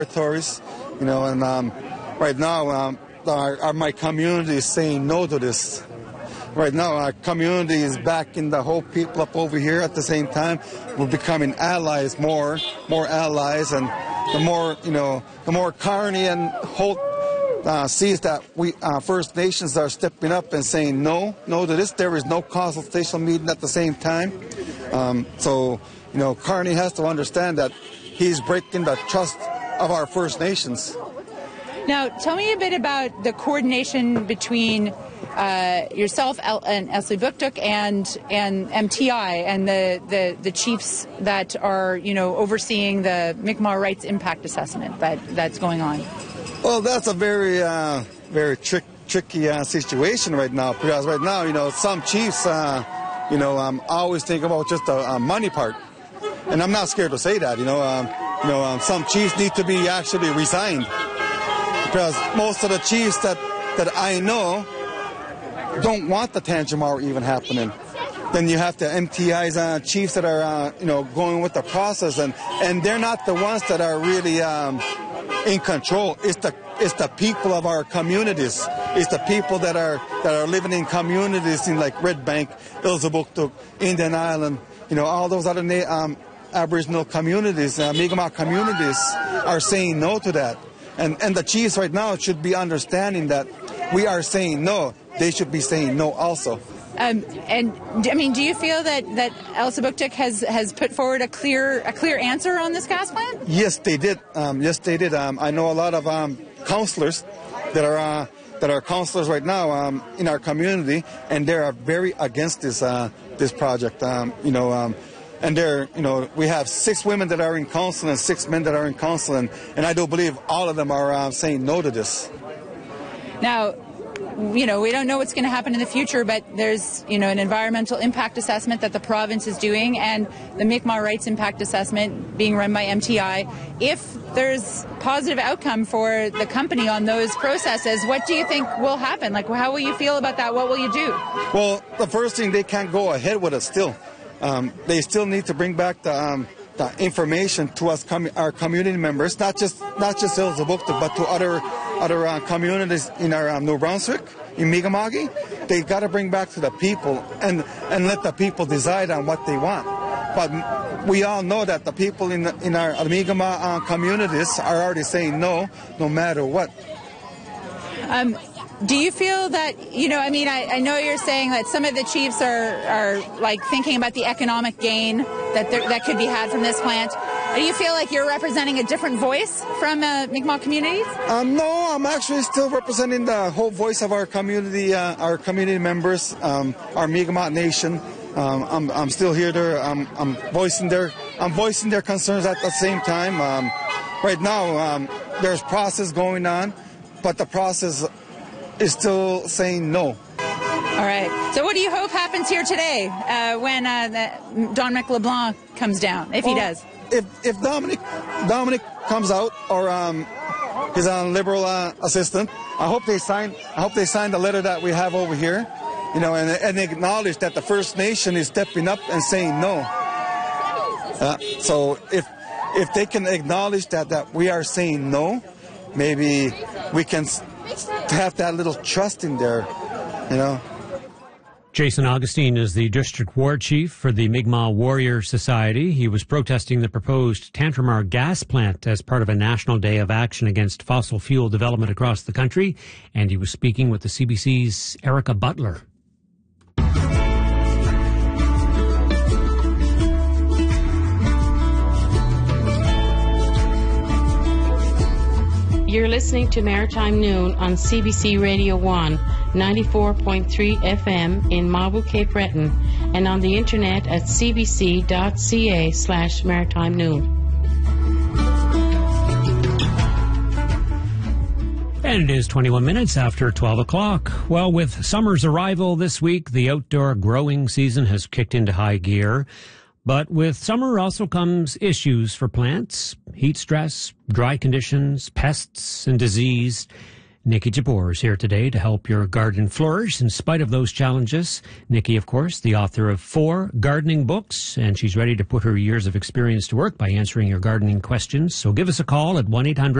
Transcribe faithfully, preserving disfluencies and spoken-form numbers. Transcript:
territories, you know, and um, right now um, our, our, my community is saying no to this. Right now, our community is backing the whole people up over here. At the same time, we're becoming allies, more, more allies, and the more, you know, the more Kearney and Holt uh, sees that we uh, First Nations are stepping up and saying no, no to this. There is no consultation meeting at the same time. Um, so, you know, Kearney has to understand that he's breaking the trust of our First Nations. Now, tell me a bit about the coordination between Uh, yourself El- and Elsipogtog and and M T I and the, the, the chiefs that are, you know, overseeing the Mi'kmaq rights impact assessment that, that's going on. Well, that's a very uh, very trick, tricky uh, situation right now, because right now, you know, some chiefs, uh, you know, um, always think about just the uh, money part, and I'm not scared to say that. You know, um, you know, um, some chiefs need to be actually resigned, because most of the chiefs that that I know don't want the Tantramar even happening. Then you have the M T I's uh, chiefs that are, uh, you know, going with the process, and, and they're not the ones that are really um, in control. It's the it's the people of our communities. It's the people that are that are living in communities in like Red Bank, Elsipogtog, Indian Island, you know, all those other um, Aboriginal communities, uh, Mi'kmaq communities are saying no to that. And and the chiefs right now should be understanding that we are saying no. They should be saying no also. Um, and I mean, do you feel that that Elsipogtog has has put forward a clear a clear answer on this gas plant? Yes, they did. Um, yes, they did. Um, I know a lot of um, counselors that are uh, that are counselors right now um, in our community, and they are very against this uh, this project. Um, you know. Um, And there, you know, we have six women that are in council and six men that are in council, and, and I do believe all of them are uh, saying no to this. Now, you know, we don't know what's going to happen in the future, but there's, you know, an environmental impact assessment that the province is doing, and the Mi'kmaq rights impact assessment being run by M T I. If there's positive outcome for the company on those processes, what do you think will happen? Like, how will you feel about that? What will you do? Well, the first thing, they can't go ahead with it still. Um, they still need to bring back the, um, the information to us, com- our community members, not just not just Elsipogtog, but to other other uh, communities in our um, New Brunswick, in Mi'kma'ki. They got to bring back to the people and and let the people decide on what they want. But we all know that the people in the, in our Mi'kmaq uh, communities are already saying no, no matter what. Um, Do you feel that, you know, I mean, I, I know you're saying that some of the chiefs are, are like thinking about the economic gain that there, that could be had from this plant. Do you feel like you're representing a different voice from uh, Mi'kmaq communities? Um, no, I'm actually still representing the whole voice of our community, uh, our community members, um, our Mi'kmaq nation. Um, I'm, I'm still here. There, I'm, I'm voicing their, I'm voicing their concerns at the same time. Um, right now, um, there's process going on, but the process is still saying no. All right. So what do you hope happens here today uh, when uh, the, Dominic LeBlanc comes down, if well, he does? If if Dominic Dominic comes out, or um, his uh, Liberal uh, assistant, I hope they sign. I hope they sign the letter that we have over here, you know, and and acknowledge that the First Nation is stepping up and saying no. Uh, so if if they can acknowledge that that we are saying no, maybe we can have that little trust in there, you know. Jason Augustine is the district war chief for the Mi'kmaq Warrior Society. He was protesting the proposed Tantramar gas plant as part of a national day of action against fossil fuel development across the country, and he was speaking with the C B C's Erica Butler. You're listening to Maritime Noon on C B C Radio one, ninety-four point three F M in Marble, Cape Breton, and on the internet at cbc.ca slash maritime noon. And it is twenty-one minutes after twelve o'clock. Well, with summer's arrival this week, the outdoor growing season has kicked into high gear. But with summer also comes issues for plants, heat stress, dry conditions, pests, and disease. Nikki Jabbour is here today to help your garden flourish in spite of those challenges. Nikki, of course, the author of four gardening books, and she's ready to put her years of experience to work by answering your gardening questions. So give us a call at one eight hundred